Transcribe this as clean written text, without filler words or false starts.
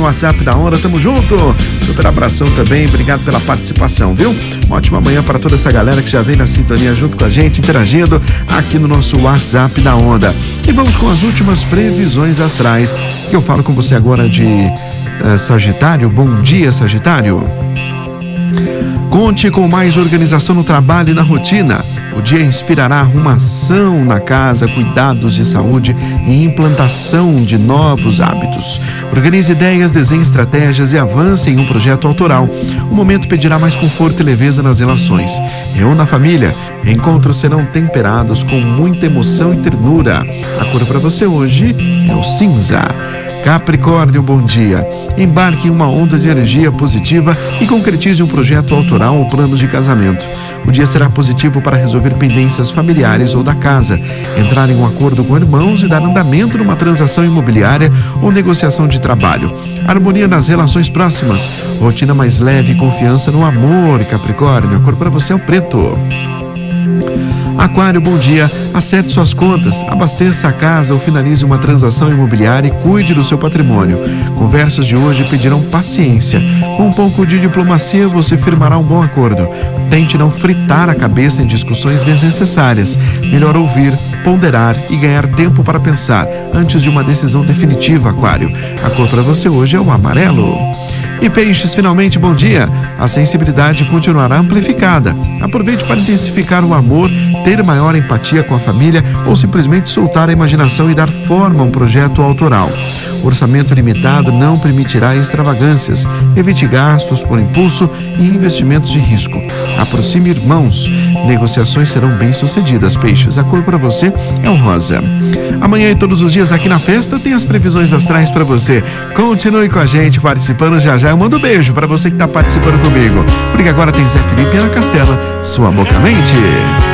WhatsApp da Onda, tamo junto. Super abração também, obrigado pela participação, viu? Uma ótima manhã para toda essa galera que já vem na sintonia junto com a gente, interagindo aqui no nosso WhatsApp da Onda. E vamos com as últimas previsões astrais, que eu falo com você agora de Sagitário. Bom dia, Sagitário. Conte com mais organização no trabalho e na rotina. O dia inspirará arrumação na casa, cuidados de saúde e implantação de novos hábitos. Organize ideias, desenhe estratégias e avance em um projeto autoral. O momento pedirá mais conforto e leveza nas relações. Reúna a família. Encontros serão temperados com muita emoção e ternura. A cor para você hoje é o cinza. Capricórnio, bom dia. Embarque em uma onda de energia positiva e concretize um projeto autoral ou plano de casamento. O dia será positivo para resolver pendências familiares ou da casa, entrar em um acordo com irmãos e dar andamento numa transação imobiliária ou negociação de trabalho. Harmonia nas relações próximas, rotina mais leve e confiança no amor, Capricórnio. A cor para você é o preto. Aquário, bom dia. Acerte suas contas, abasteça a casa ou finalize uma transação imobiliária e cuide do seu patrimônio. Conversas de hoje pedirão paciência. Com um pouco de diplomacia, você firmará um bom acordo. Tente não fritar a cabeça em discussões desnecessárias. Melhor ouvir, ponderar e ganhar tempo para pensar antes de uma decisão definitiva, Aquário. A cor para você hoje é o amarelo. E Peixes, finalmente, bom dia. A sensibilidade continuará amplificada. Aproveite para intensificar o amor, ter maior empatia com a família ou simplesmente soltar a imaginação e dar forma a um projeto autoral. Orçamento limitado não permitirá extravagâncias. Evite gastos por impulso e investimentos de risco. Aproxime irmãos. Negociações serão bem-sucedidas, Peixes. A cor para você é o rosa. Amanhã e todos os dias aqui na Festa tem as previsões astrais para você. Continue com a gente, participando já já. Eu mando um beijo para você que está participando comigo. Porque agora tem Zé Felipe e Ana Castela, Sua Boca Mente.